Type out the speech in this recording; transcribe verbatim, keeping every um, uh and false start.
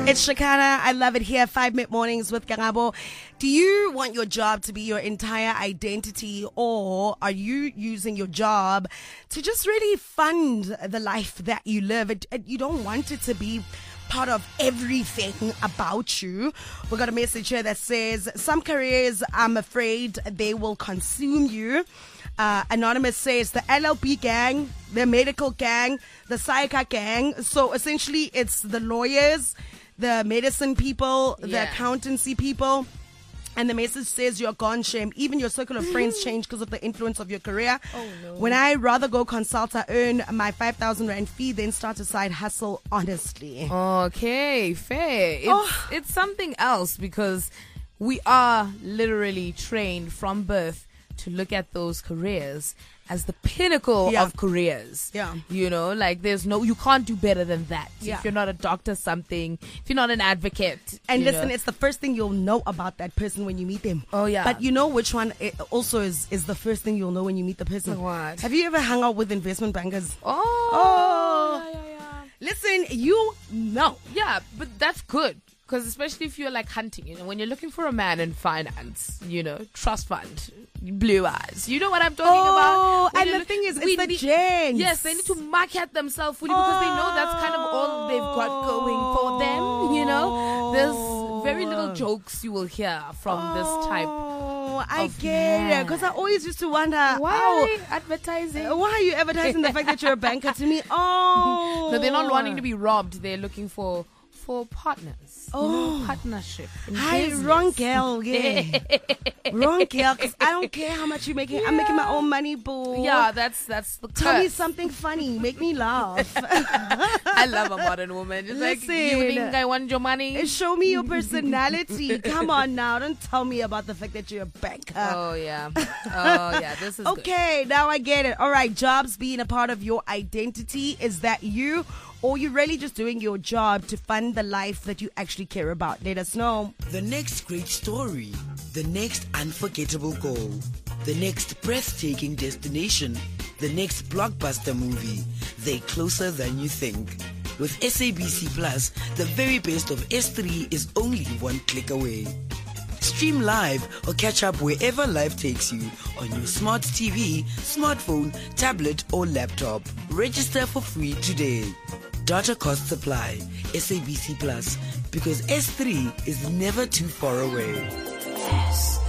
It's Shakana. I love it here. Five Minute Mornings with Karabo. Do you want your job to be your entire identity, or are you using your job to just really fund the life that you live? It, it, you don't want it to be part of everything about you. We got a message here that says, some careers, I'm afraid they will consume you. Uh, Anonymous says the L L P gang, the medical gang, the psycha gang. So essentially it's the lawyers, the medicine people, the Yeah. accountancy people. And the message says you're gone, shame. Even your circle of friends change because of the influence of your career. Oh, no. When I rather go consult, I earn my five thousand rand fee, then start a side hustle, honestly. Okay, fair. It's, Oh. it's something else because we are literally trained from birth to look at those careers as the pinnacle Yeah. of careers. Yeah. You know, like there's no, you can't do better than that. Yeah. If you're not a doctor, something, if you're not an advocate. And you listen, know. it's the first thing you'll know about that person when you meet them. Oh, yeah. But you know which one it also is, is the first thing you'll know when you meet the person. What? Have you ever hung out with investment bankers? Oh. Oh. Yeah, yeah, yeah. Listen, you know. Yeah, but that's good. Because especially if you're like hunting, you know, when you're looking for a man in finance, you know, trust fund, blue eyes, you know what I'm talking Oh, about? When and you're the thing is, we it's the need- gents. Yes, they need to market themselves fully because they know that's kind of all they've got going for them, you know? There's very little jokes you will hear from this type. Oh, I of get it. man. Because I always used to wonder, Why oh, are they advertising? why are you advertising the fact that you're a banker to me? Oh. No, they're not wanting to be robbed. They're looking for for partners. Oh. You know, partnership. in Hi, business. wrong girl, yeah. Wrong girl, because I don't care how much you're making. I'm making my own money, boo. Yeah, that's that's the Tell me curse. something funny. Make me laugh. I love a modern woman. It's like, you Listen. think I want your money? Show me your personality. Come on now. Don't tell me about the fact that you're a banker. Oh, yeah. Oh, yeah. This is good. Okay, now I get it. All right, jobs being a part of your identity. Is that you? Or you really just doing your job to fund the life that you actually care about? Let us know. The next great story, the next unforgettable goal, the next breathtaking destination, the next blockbuster movie. They're closer than you think. With S A B C Plus, the very best of S three is only one click away. Stream live or catch up wherever life takes you on your smart T V, smartphone, tablet or laptop. Register for free today. Data costs apply. S A B C Plus, because S three is never too far away. S